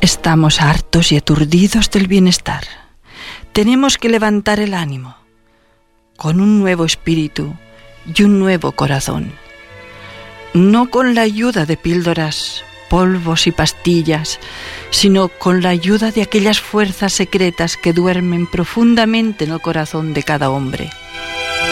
Estamos hartos y aturdidos del bienestar. Tenemos que levantar el ánimo con un nuevo espíritu y un nuevo corazón. No con la ayuda de píldoras, polvos y pastillas, sino con la ayuda de aquellas fuerzas secretas que duermen profundamente en el corazón de cada hombre.